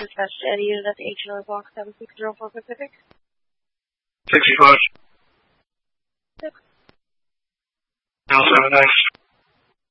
dispatch to any unit at the H&R Block 7604 Pacific. 65. 6. Now 7 next.